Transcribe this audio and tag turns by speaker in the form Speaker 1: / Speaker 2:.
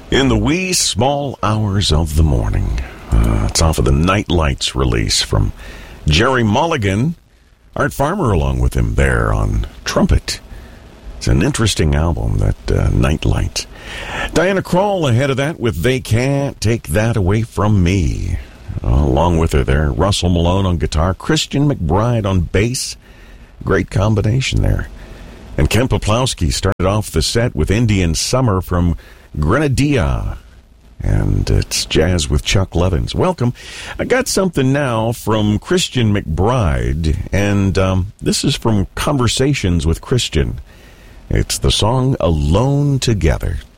Speaker 1: In the wee small hours of the morning. It's off of the Night Lights release from Jerry Mulligan. Art Farmer along with him there on trumpet. It's an interesting album, that Night Lights. Diana Krall ahead of that with They Can't Take That Away From Me. Along with her there, Russell Malone on guitar, Christian McBride on bass. Great combination there. And Ken Poplowski started off the set with Indian Summer from Grenadilla. And it's jazz with Chuck Levins. Welcome. I got something now from Christian McBride, and this is from Conversations with Christian. It's the song Alone Together.